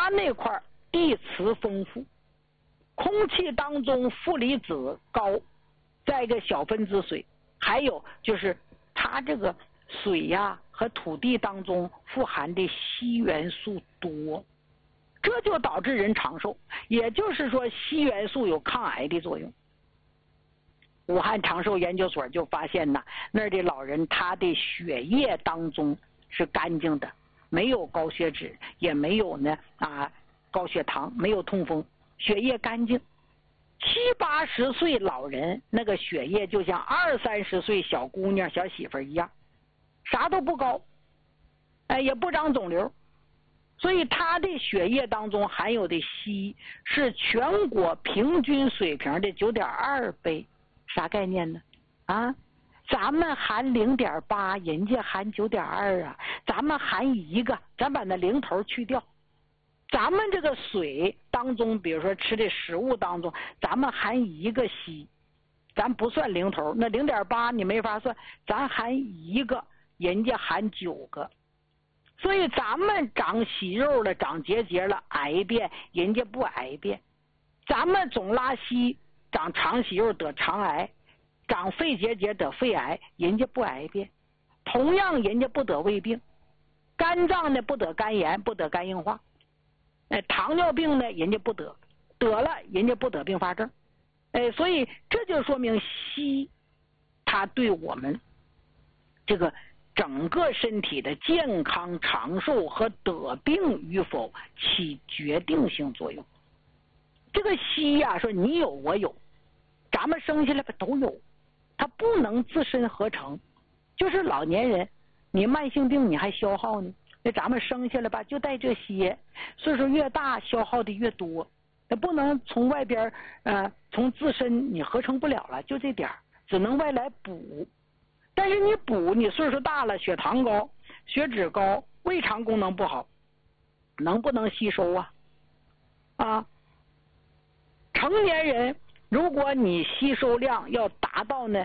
那块地磁丰富，空气当中负离子高，再一个小分子水，还有就是它这个水呀和土地当中富含的硒元素多，这就导致人长寿。也就是说，硒元素有抗癌的作用。武汉长寿研究所就发现呢，那儿的老人他的血液当中是干净的，没有高血脂，也没有呢高血糖，没有痛风，血液干净。70、80岁老人那个血液就像20、30岁小姑娘小媳妇一样，啥都不高，也不长肿瘤，所以他的血液当中含有的硒是全国平均水平的9.2倍。啥概念呢？咱们含0.8，人家含9.2啊，咱们含1个，咱把那零头去掉。咱们这个水当中，比如说吃的食物当中，咱们含1个硒，咱不算零头，那0.8你没法算，咱含1个，人家含9个。所以咱们长息肉了，长结节了，癌变，人家不癌变。咱们总拉稀，长肠息肉得肠癌，长肺结节得肺癌，人家不癌变。同样人家不得胃病，肝脏呢不得肝炎，不得肝硬化，糖尿病呢人家不得，得了人家不得并发症。所以这就说明硒它对我们这个整个身体的健康长寿和得病与否起决定性作用。这个硒呀，说你有我有，咱们生下来都有，它不能自身合成。就是老年人，你慢性病你还消耗呢，那咱们生下来吧就带这些，岁数越大消耗的越多，那不能从外边从自身你合成不了了，就这点只能外来补。但是你补，你岁数大了，血糖高，血脂高，胃肠功能不好，能不能吸收啊？成年人如果你吸收量要达到呢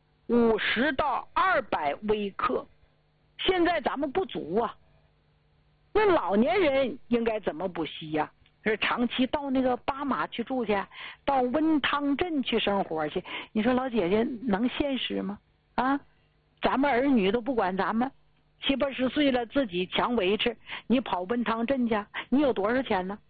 50到200微克，现在咱们不足啊。那老年人应该怎么补硒呀？是长期到那个巴马去住去，到温汤镇去生活去。你说老姐姐能现实吗？咱们儿女都不管咱们，70、80岁了自己强维持，你跑温汤镇去，你有多少钱呢？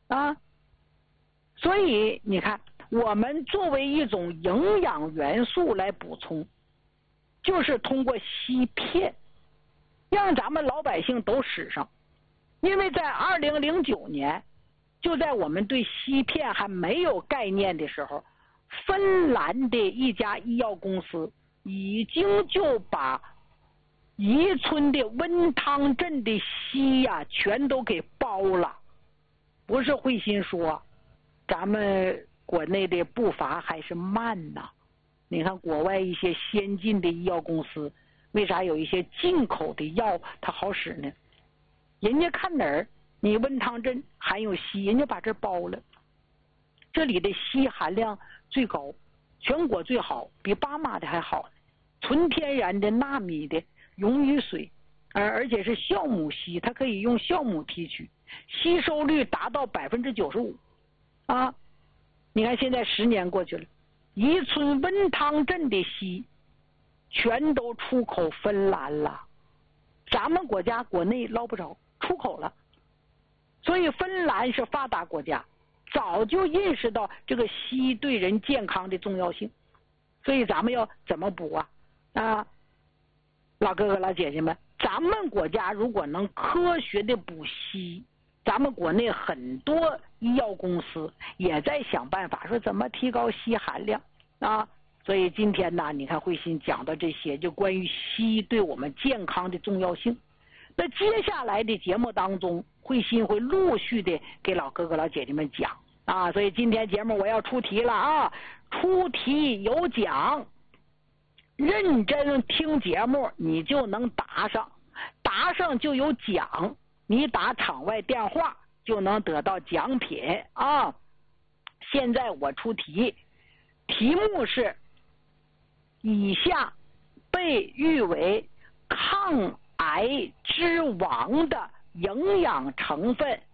所以你看，我们作为一种营养元素来补充，就是通过硒片让咱们老百姓都使上。因为在2009年，就在我们对硒片还没有概念的时候，芬兰的一家医药公司已经就把宜春的温汤镇的硒呀全都给包了。不是慧心说咱们国内的步伐还是慢呐。你看国外一些先进的医药公司，为啥有一些进口的药它好使呢？人家看哪儿你温汤镇含有硒，人家把这包了，这里的硒含量最高，全国最好，比巴马的还好，纯天然的纳米的溶于水，而且是酵母硒，它可以用酵母提取，吸收率达到95%你看现在10年过去了，宜春温汤镇的硒全都出口芬兰了，咱们国家国内捞不着，出口了。所以芬兰是发达国家，早就认识到这个硒对人健康的重要性。所以咱们要怎么补老哥哥老姐姐们，咱们国家如果能科学的补硒，咱们国内很多医药公司也在想办法说怎么提高硒含量所以今天呢，你看慧心讲到这些，就关于硒对我们健康的重要性。那接下来的节目当中，慧心会陆续的给老哥哥老姐姐们讲所以今天节目我要出题了出题有奖，认真听节目你就能答上，答上就有奖，你打场外电话就能得到奖品现在我出题，题目是以下被誉为抗癌之王的营养成分